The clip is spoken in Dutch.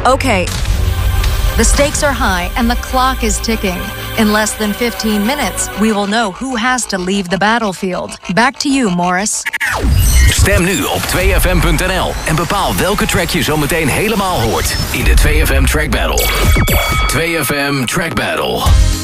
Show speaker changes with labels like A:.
A: Okay, the stakes are high and the clock is ticking. In less than 15 minutes, we will know who has to leave the battlefield. Back to you, Morris.
B: Stem nu op 2fm.nl en bepaal welke track je zo meteen helemaal hoort in de 2FM Track Battle. 2FM Track Battle.